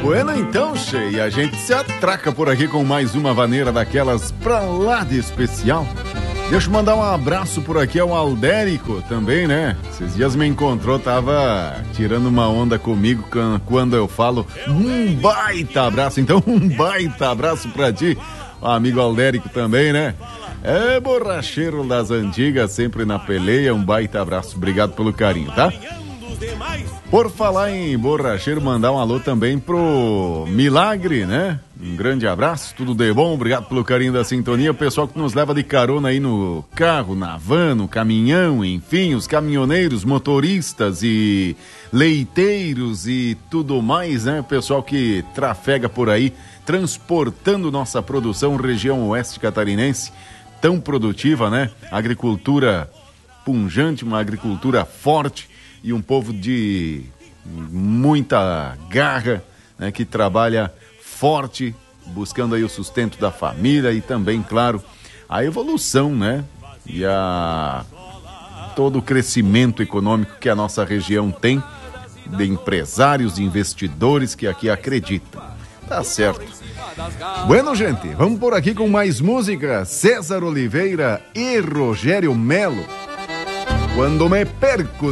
Bueno, então, che, a gente se atraca por aqui com mais uma vaneira daquelas pra lá de especial. Deixa eu mandar um abraço por aqui ao Aldérico também, né? Esses dias me encontrou, tava tirando uma onda comigo quando eu falo um baita abraço. Então, um baita abraço pra ti, amigo Aldérico também, né? É borracheiro das antigas, sempre na peleia. Um baita abraço, obrigado pelo carinho, tá? Por falar em borracheiro, mandar um alô também pro Milagre, né? Um grande abraço, tudo de bom, obrigado pelo carinho da sintonia. O pessoal que nos leva de carona aí no carro, na van, no caminhão, enfim, os caminhoneiros, motoristas e leiteiros e tudo mais, né? O pessoal que trafega por aí, transportando nossa produção, região oeste catarinense, tão produtiva, né? Agricultura punjante, uma agricultura forte e um povo de muita garra, né? Que trabalha forte, buscando aí o sustento da família e também, claro, a evolução, né? E todo o crescimento econômico que a nossa região tem, de empresários, de investidores que aqui acreditam. Tá certo. Bueno, gente, vamos por aqui com mais música. César Oliveira e Rogério Melo. Quando me perco